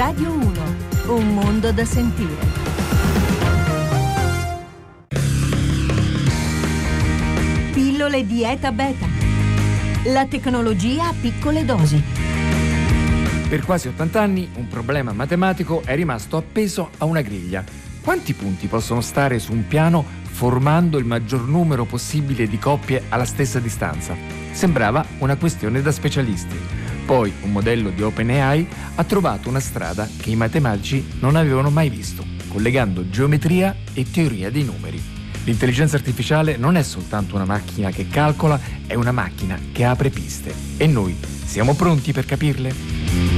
Radio 1, un mondo da sentire. Pillole Dieta Beta. La tecnologia a piccole dosi. Per quasi 80 anni un problema matematico è rimasto appeso a una griglia. Quanti punti possono stare su un piano formando il maggior numero possibile di coppie alla stessa distanza? Sembrava una questione da specialisti. Poi un modello di OpenAI ha trovato una strada che i matematici non avevano mai visto, collegando geometria e teoria dei numeri. L'intelligenza artificiale non è soltanto una macchina che calcola, è una macchina che apre piste. E noi siamo pronti per capirle?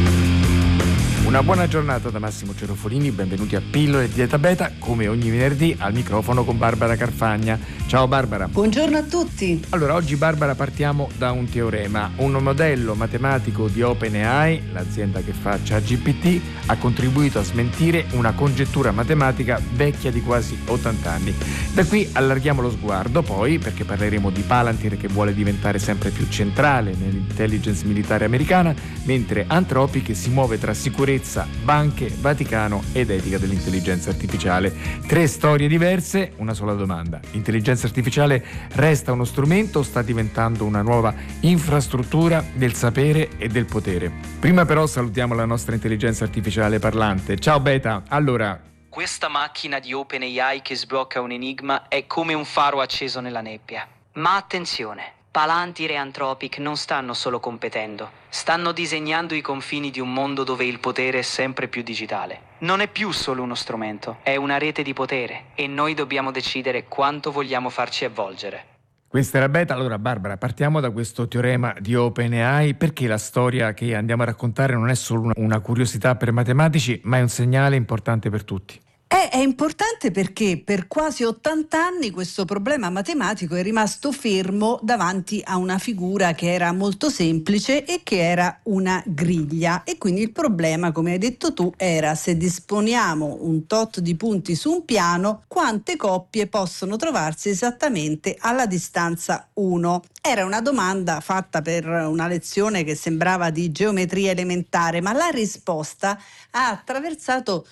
Una buona giornata da Massimo Cerofolini, benvenuti a Pillole Dieta Beta, come ogni venerdì al microfono con Barbara Carfagna. Ciao Barbara. Buongiorno a tutti. Allora, oggi Barbara partiamo da un teorema. Un modello matematico di OpenAI, l'azienda che fa ChatGPT, ha contribuito a smentire una congettura matematica vecchia di quasi 80 anni. Da qui allarghiamo lo sguardo poi, perché parleremo di Palantir che vuole diventare sempre più centrale nell'intelligence militare americana, mentre Anthropic si muove tra sicurezza, banche, Vaticano ed etica dell'intelligenza artificiale. 3 storie diverse, una sola domanda. L'intelligenza artificiale resta uno strumento o sta diventando una nuova infrastruttura del sapere e del potere? Prima però salutiamo la nostra intelligenza artificiale parlante. Ciao Beta, allora... Questa macchina di OpenAI che sblocca un enigma è come un faro acceso nella nebbia. Ma attenzione! Palantir e Anthropic non stanno solo competendo, stanno disegnando i confini di un mondo dove il potere è sempre più digitale. Non è più solo uno strumento, è una rete di potere e noi dobbiamo decidere quanto vogliamo farci avvolgere. Questa era Beta. Allora Barbara, partiamo da questo teorema di OpenAI, perché la storia che andiamo a raccontare non è solo una curiosità per matematici, ma è un segnale importante per tutti. È importante perché per quasi 80 anni questo problema matematico è rimasto fermo davanti a una figura che era molto semplice e che era una griglia. E quindi il problema, come hai detto tu, era: se disponiamo un tot di punti su un piano, quante coppie possono trovarsi esattamente alla distanza 1? Era una domanda fatta per una lezione che sembrava di geometria elementare, ma la risposta ha attraversato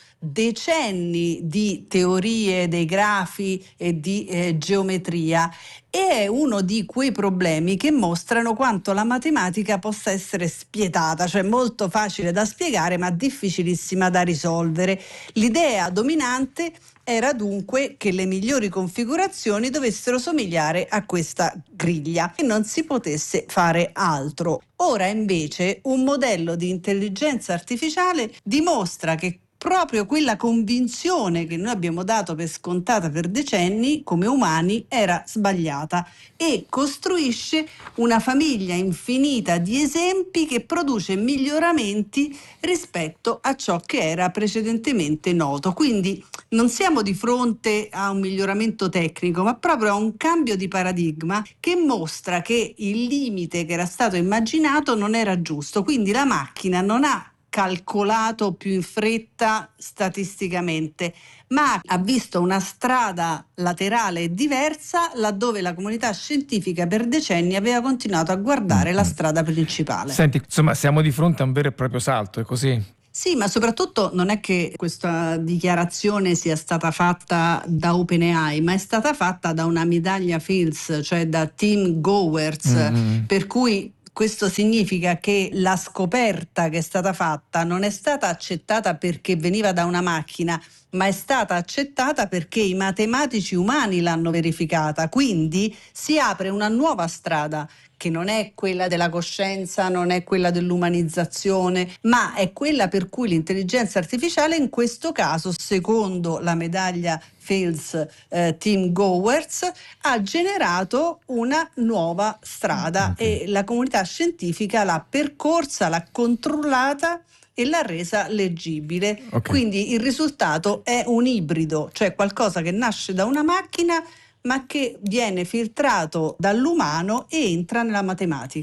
decenni di teorie dei grafi e di geometria, e è uno di quei problemi che mostrano quanto la matematica possa essere spietata, cioè molto facile da spiegare ma difficilissima da risolvere. L'idea dominante era dunque che le migliori configurazioni dovessero somigliare a questa griglia e non si potesse fare altro. Ora invece un modello di intelligenza artificiale dimostra che proprio quella convinzione che noi abbiamo dato per scontata per decenni come umani era sbagliata, e costruisce una famiglia infinita di esempi che produce miglioramenti rispetto a ciò che era precedentemente noto. Quindi non siamo di fronte a un miglioramento tecnico, ma proprio a un cambio di paradigma che mostra che il limite che era stato immaginato non era giusto. Quindi la macchina non ha calcolato più in fretta statisticamente, ma ha visto una strada laterale diversa laddove la comunità scientifica per decenni aveva continuato a guardare la strada principale. Senti, insomma, siamo di fronte a un vero e proprio salto, è così? Sì, ma soprattutto non è che questa dichiarazione sia stata fatta da OpenAI, ma è stata fatta da una medaglia Fields, cioè da Tim Gowers, per cui questo significa che la scoperta che è stata fatta non è stata accettata perché veniva da una macchina, ma è stata accettata perché i matematici umani l'hanno verificata. Quindi si apre una nuova strada che non è quella della coscienza, non è quella dell'umanizzazione, ma è quella per cui l'intelligenza artificiale in questo caso, secondo la medaglia Fields Tim Gowers, ha generato una nuova strada e la comunità scientifica l'ha percorsa, l'ha controllata e l'ha resa leggibile. Quindi il risultato è un ibrido, cioè qualcosa che nasce da una macchina ma che viene filtrato dall'umano e entra nella matematica.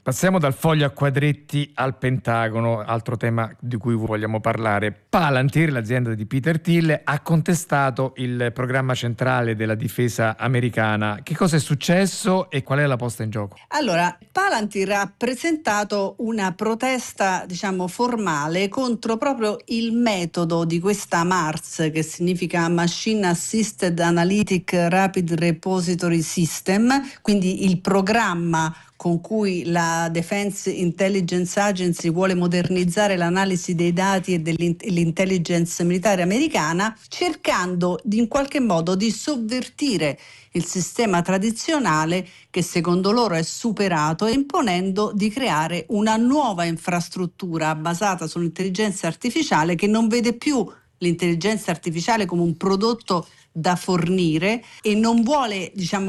Passiamo dal foglio a quadretti al Pentagono, altro tema di cui vogliamo parlare. Palantir, l'azienda di Peter Thiel, ha contestato il programma centrale della difesa americana. Che cosa è successo e qual è la posta in gioco? Allora, Palantir ha presentato una protesta, formale contro proprio il metodo di questa MARS, che significa Machine Assisted Analytic Rapid Repository System, quindi il programma con cui la Defense Intelligence Agency vuole modernizzare l'analisi dei dati e dell'intelligence militare americana, cercando in qualche modo di sovvertire il sistema tradizionale che secondo loro è superato, e imponendo di creare una nuova infrastruttura basata sull'intelligenza artificiale, che non vede più l'intelligenza artificiale come un prodotto da fornire e non vuole,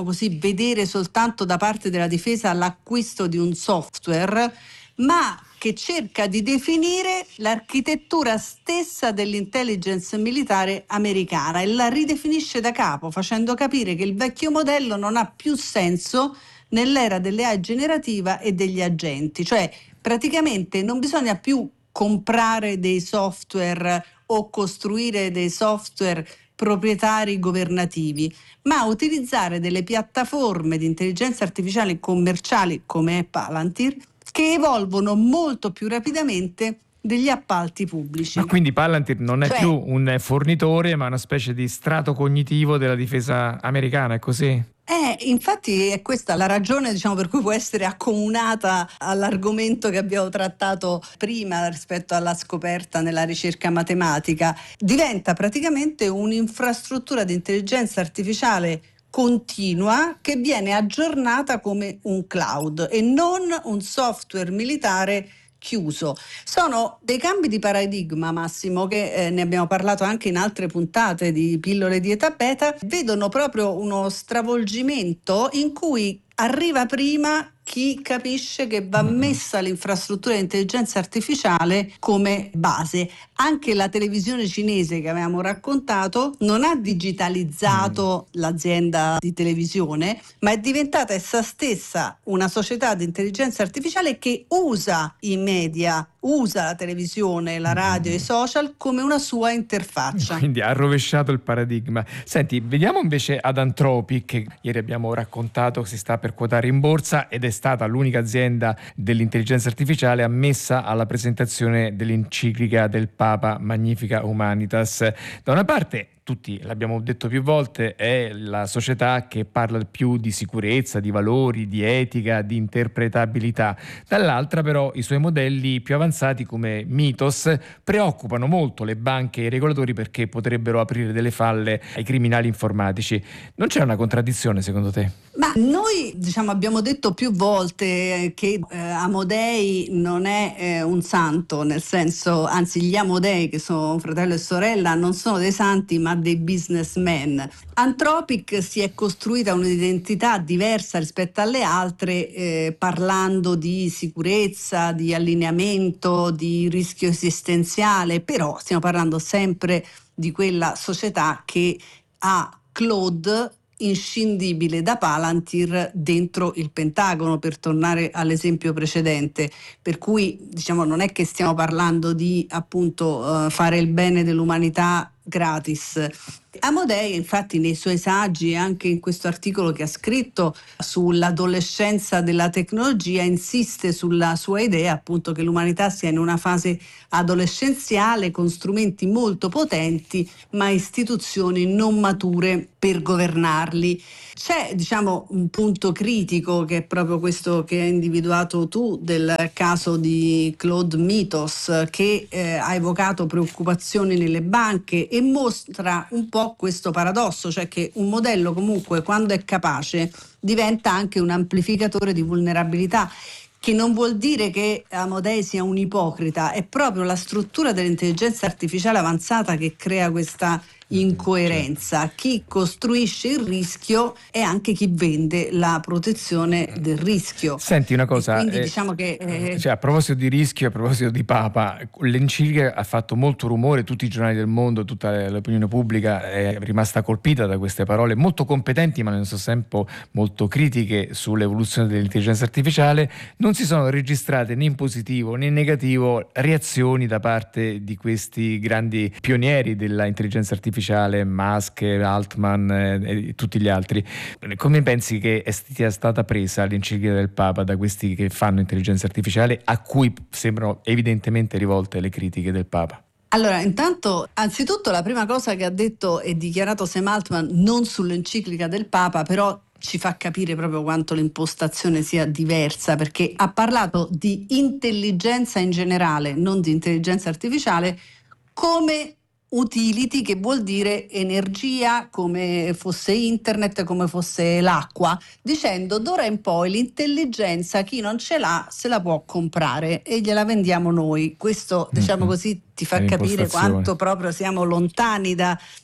vedere soltanto da parte della difesa l'acquisto di un software, ma che cerca di definire l'architettura stessa dell'intelligence militare americana e la ridefinisce da capo, facendo capire che il vecchio modello non ha più senso nell'era dell'AI generativa e degli agenti. Cioè, praticamente non bisogna più comprare dei software o costruire dei software proprietari governativi, ma utilizzare delle piattaforme di intelligenza artificiale commerciali come è Palantir, che evolvono molto più rapidamente degli appalti pubblici. Ma quindi Palantir non è più un fornitore, ma una specie di strato cognitivo della difesa americana, è così? Infatti è questa la ragione, per cui può essere accomunata all'argomento che abbiamo trattato prima rispetto alla scoperta nella ricerca matematica. Diventa praticamente un'infrastruttura di intelligenza artificiale continua che viene aggiornata come un cloud e non un software militare chiuso. Sono dei cambi di paradigma, Massimo, che ne abbiamo parlato anche in altre puntate di Pillole di Eta Beta. Vedono proprio uno stravolgimento in cui arriva prima chi capisce che va messa l'infrastruttura di intelligenza artificiale come base. Anche la televisione cinese che avevamo raccontato non ha digitalizzato l'azienda di televisione, ma è diventata essa stessa una società di intelligenza artificiale che usa i media, usa la televisione, la radio e i social come una sua interfaccia. Quindi ha rovesciato il paradigma. Senti, vediamo invece ad Anthropic, che ieri abbiamo raccontato che si sta per quotare in borsa ed è stata l'unica azienda dell'intelligenza artificiale ammessa alla presentazione dell'enciclica del Papa Magnificat Humanitas. Da una parte, tutti l'abbiamo detto più volte, è la società che parla più di sicurezza, di valori, di etica, di interpretabilità. Dall'altra però i suoi modelli più avanzati come Mythos preoccupano molto le banche e i regolatori perché potrebbero aprire delle falle ai criminali informatici. Non c'è una contraddizione secondo te? Ma noi abbiamo detto più volte che Amodei non è un santo, nel senso, anzi gli Amodei, che sono fratello e sorella, non sono dei santi ma dei businessmen. Anthropic si è costruita un'identità diversa rispetto alle altre, parlando di sicurezza, di allineamento, di rischio esistenziale, però stiamo parlando sempre di quella società che ha Claude inscindibile da Palantir dentro il Pentagono, per tornare all'esempio precedente, per cui non è che stiamo parlando di fare il bene dell'umanità gratis. Amodei infatti nei suoi saggi e anche in questo articolo che ha scritto sull'adolescenza della tecnologia insiste sulla sua idea che l'umanità sia in una fase adolescenziale con strumenti molto potenti ma istituzioni non mature per governarli. C'è un punto critico che è proprio questo che hai individuato tu del caso di Claude Mythos, che ha evocato preoccupazioni nelle banche e mostra un po' questo paradosso, cioè che un modello comunque quando è capace diventa anche un amplificatore di vulnerabilità, che non vuol dire che Amodei sia un ipocrita, è proprio la struttura dell'intelligenza artificiale avanzata che crea questa incoerenza. Chi costruisce il rischio è anche chi vende la protezione del rischio. Senti una cosa, quindi diciamo che a proposito di rischio, a proposito di Papa, l'enciclica ha fatto molto rumore, tutti i giornali del mondo, tutta l'opinione pubblica è rimasta colpita da queste parole molto competenti ma nello stesso tempo molto critiche sull'evoluzione dell'intelligenza artificiale. Non si sono registrate né in positivo né in negativo reazioni da parte di questi grandi pionieri della intelligenza artificiale, Musk, Altman e tutti gli altri. Come pensi che sia stata presa l'enciclica del Papa da questi che fanno intelligenza artificiale, a cui sembrano evidentemente rivolte le critiche del Papa? Allora, intanto, anzitutto la prima cosa che ha detto e dichiarato Sam Altman, non sull'enciclica del Papa, però ci fa capire proprio quanto l'impostazione sia diversa, perché ha parlato di intelligenza in generale, non di intelligenza artificiale, come utility, che vuol dire energia, come fosse internet, come fosse l'acqua, dicendo d'ora in poi l'intelligenza chi non ce l'ha se la può comprare e gliela vendiamo noi. Questo, diciamo così, ti fa capire quanto proprio siamo lontani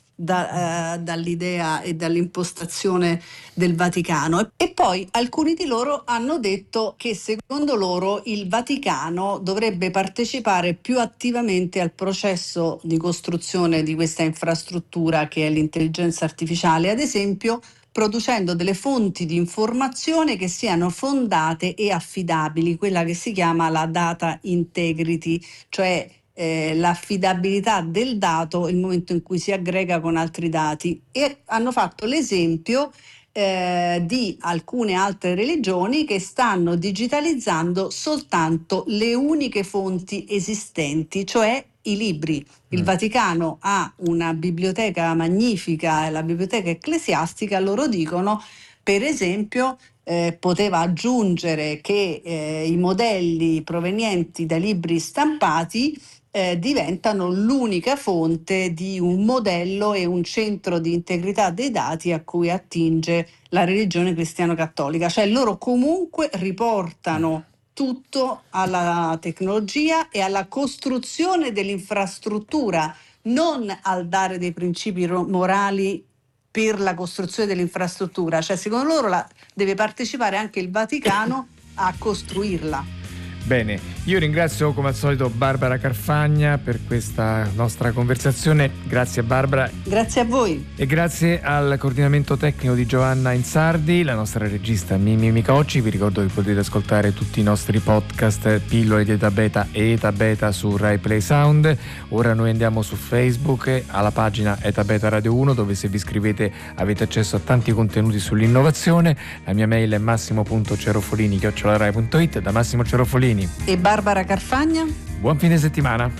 dall'idea e dall'impostazione del Vaticano. E poi alcuni di loro hanno detto che secondo loro il Vaticano dovrebbe partecipare più attivamente al processo di costruzione di questa infrastruttura che è l'intelligenza artificiale, ad esempio producendo delle fonti di informazione che siano fondate e affidabili, quella che si chiama la data integrity, cioè l'affidabilità del dato nel momento in cui si aggrega con altri dati. E hanno fatto l'esempio di alcune altre religioni che stanno digitalizzando soltanto le uniche fonti esistenti, cioè i libri. Il Vaticano ha una biblioteca magnifica, la biblioteca ecclesiastica, loro dicono, per esempio, poteva aggiungere che i modelli provenienti da libri stampati diventano l'unica fonte di un modello e un centro di integrità dei dati a cui attinge la religione cristiano-cattolica. Cioè loro comunque riportano tutto alla tecnologia e alla costruzione dell'infrastruttura, non al dare dei principi morali per la costruzione dell'infrastruttura. Cioè secondo loro deve partecipare anche il Vaticano a costruirla. Bene, io ringrazio come al solito Barbara Carfagna per questa nostra conversazione. Grazie Barbara. Grazie a voi. E grazie al coordinamento tecnico di Giovanna Insardi, la nostra regista Mimmi Micocci. Vi ricordo che potete ascoltare tutti i nostri podcast, Pillole di Eta Beta e Eta Beta su Rai Play Sound. Ora noi andiamo su Facebook alla pagina Eta Beta Radio 1, dove se vi iscrivete avete accesso a tanti contenuti sull'innovazione. La mia mail è massimo.cerofolini@rai.it. Da Massimo Cerofolini e Barbara Carfagna. Buon fine settimana.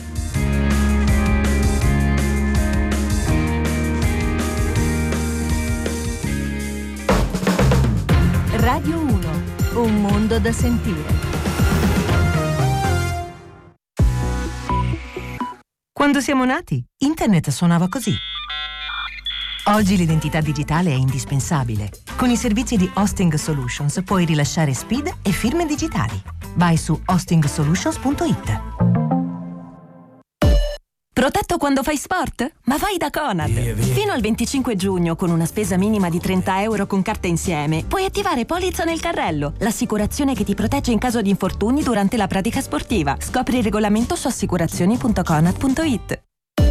Radio 1, un mondo da sentire. Quando siamo nati, internet suonava così. Oggi l'identità digitale è indispensabile. Con i servizi di Hosting Solutions puoi rilasciare SPID e firme digitali. Vai su hostingsolutions.it. Protetto quando fai sport? Ma vai da Conad! Fino al 25 giugno, con una spesa minima di €30 con carta insieme, puoi attivare Polizza nel carrello, l'assicurazione che ti protegge in caso di infortuni durante la pratica sportiva. Scopri il regolamento su assicurazioni.conad.it.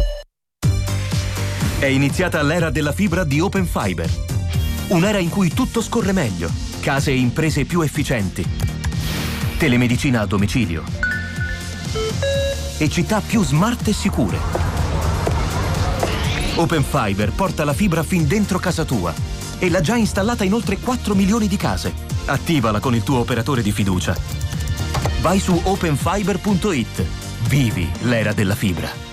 È iniziata l'era della fibra di Open Fiber. Un'era in cui tutto scorre meglio, case e imprese più efficienti, telemedicina a domicilio e città più smart e sicure. Open Fiber porta la fibra fin dentro casa tua e l'ha già installata in oltre 4 milioni di case. Attivala con il tuo operatore di fiducia. Vai su openfiber.it. Vivi l'era della fibra.